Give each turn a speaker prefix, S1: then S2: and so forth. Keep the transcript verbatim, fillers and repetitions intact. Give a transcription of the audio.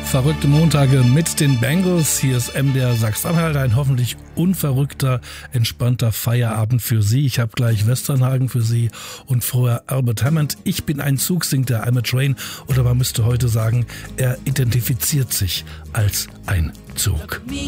S1: Verrückte Montage mit den Bangles. Hier ist M D R Sachsen-Anhalt, ein hoffentlich unverrückter, entspannter Feierabend für Sie. Ich habe gleich Westernhagen für Sie und vorher Albert Hammond. Ich bin ein Zug, singt er I'm a Train. Oder man müsste heute sagen, er identifiziert sich als ein Zug.